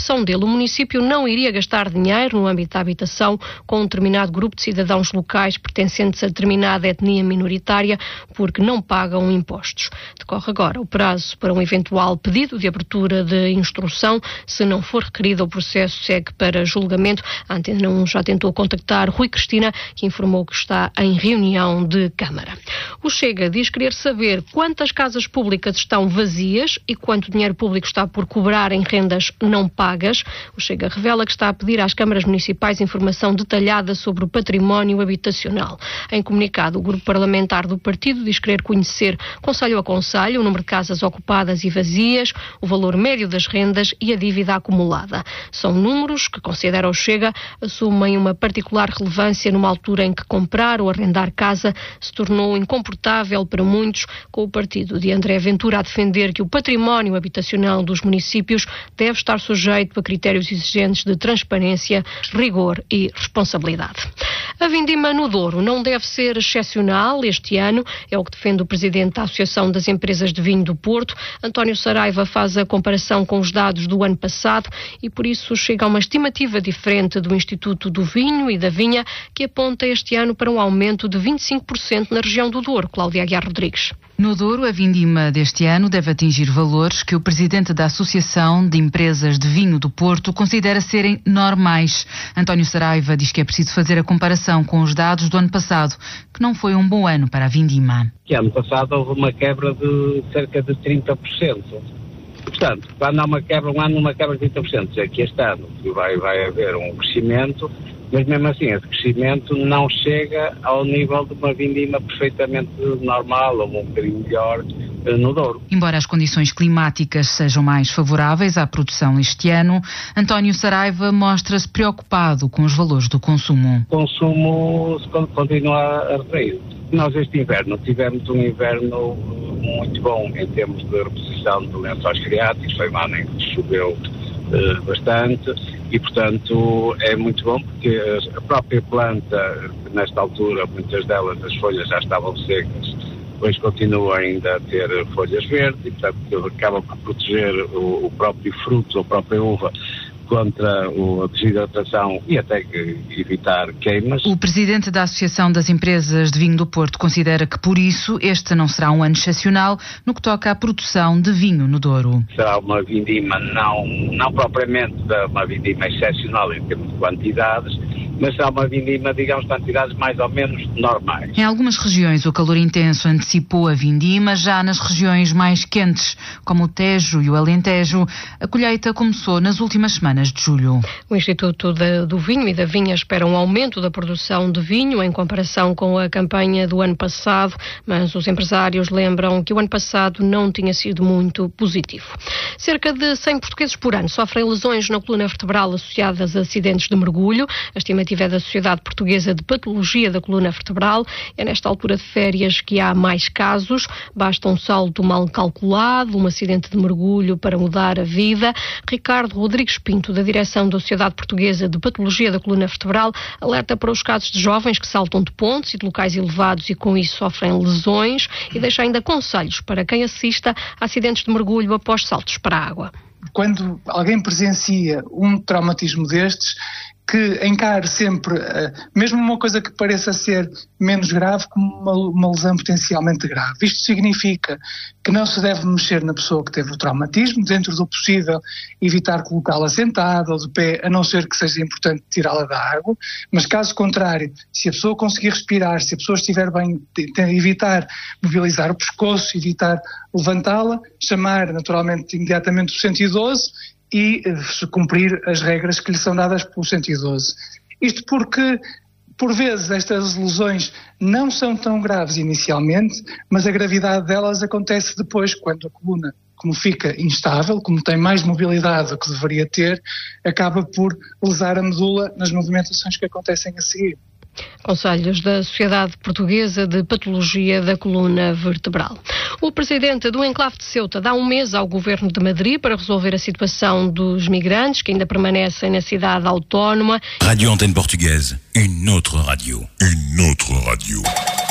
interpretação dele, o município não iria gastar dinheiro no âmbito da habitação com um determinado grupo de cidadãos locais pertencentes a determinada etnia minoritária porque não pagam impostos. Decorre agora o prazo para um eventual pedido de abertura de instrução. Se não for requerido, o processo segue para julgamento. A Antena 1 já tentou contactar Rui Cristina, que informou que está em reunião de Câmara. O Chega diz querer saber quantas casas públicas estão vazias e quanto dinheiro público está por cobrar em rendas não pagas. O Chega revela que está a pedir às câmaras municipais informação detalhada sobre o património habitacional. Em comunicado, o grupo parlamentar do partido diz querer conhecer, concelho a concelho, o número de casas ocupadas e vazias, o valor médio das rendas e a dívida acumulada. São números que, considera o Chega, assumem uma particular relevância numa altura em que comprar ou arrendar casa se tornou incomportável para muitos, com o partido de André Ventura a defender que o património habitacional dos municípios deve estar sujeito a critérios exigentes de transparência, rigor e responsabilidade. A vindima no Douro não deve ser excepcional este ano, é o que defende o presidente da Associação das Empresas de Vinho do Porto. António Saraiva faz a comparação com os dados do ano passado e por isso chega a uma estimativa diferente do Instituto do Vinho e da Vinha, que aponta este ano para um aumento de 25% na região do Douro. Cláudia Aguiar Rodrigues. No Douro, a vindima deste ano deve atingir valores que o presidente da Associação de Empresas de Vinho do Porto considera serem normais. António Saraiva diz que é preciso fazer a comparação com os dados do ano passado, que não foi um bom ano para a vindima. Que ano passado houve uma quebra de cerca de 30%. Portanto, quando há uma quebra, um ano uma quebra de 30%, é que este ano vai haver um crescimento, mas mesmo assim esse crescimento não chega ao nível de uma vindima perfeitamente normal ou um bocadinho melhor no Douro. Embora as condições climáticas sejam mais favoráveis à produção este ano, António Saraiva mostra-se preocupado com os valores do consumo. O consumo continua a retrair. Nós este inverno tivemos um inverno muito bom em termos de reposição de lençóis freáticos, foi um ano em que choveu bastante e, portanto, é muito bom porque a própria planta, nesta altura, muitas delas as folhas já estavam secas, depois continua ainda a ter folhas verdes e, portanto, acaba por proteger o próprio fruto, a própria uva, contra a desidratação e até evitar queimas. O presidente da Associação das Empresas de Vinho do Porto considera que, por isso, este não será um ano excepcional no que toca à produção de vinho no Douro. Será uma vindima não propriamente uma vindima excepcional em termos de quantidades, mas será uma vindima, digamos, quantidades mais ou menos normais. Em algumas regiões o calor intenso antecipou a vindima, já nas regiões mais quentes, como o Tejo e o Alentejo, a colheita começou nas últimas semanas de julho. O Instituto do Vinho e da Vinha espera um aumento da produção de vinho em comparação com a campanha do ano passado, mas os empresários lembram que o ano passado não tinha sido muito positivo. Cerca de 100 portugueses por ano sofrem lesões na coluna vertebral associadas a acidentes de mergulho. A estimativa é da Sociedade Portuguesa de Patologia da Coluna Vertebral. É nesta altura de férias que há mais casos. Basta um salto mal calculado, um acidente de mergulho para mudar a vida. Ricardo Rodrigues Pinto, da direção da Sociedade Portuguesa de Patologia da Coluna Vertebral, alerta para os casos de jovens que saltam de pontes e de locais elevados e com isso sofrem lesões e deixa ainda conselhos para quem assista a acidentes de mergulho após saltos para a água. Quando alguém presencia um traumatismo destes, que encare sempre, mesmo uma coisa que pareça ser menos grave, como uma lesão potencialmente grave. Isto significa que não se deve mexer na pessoa que teve o traumatismo, dentro do possível evitar colocá-la sentada ou de pé, a não ser que seja importante tirá-la da água, mas caso contrário, se a pessoa conseguir respirar, se a pessoa estiver bem, evitar mobilizar o pescoço, evitar levantá-la, chamar naturalmente imediatamente o 112 e cumprir as regras que lhe são dadas pelo 112. Isto porque, por vezes, estas lesões não são tão graves inicialmente, mas a gravidade delas acontece depois, quando a coluna, como fica instável, como tem mais mobilidade do que deveria ter, acaba por lesar a medula nas movimentações que acontecem a seguir. Conselhos da Sociedade Portuguesa de Patologia da Coluna Vertebral. O presidente do Enclave de Ceuta dá um mês ao governo de Madrid para resolver a situação dos migrantes que ainda permanecem na cidade autónoma. Rádio Antena Portuguesa, une autre radio.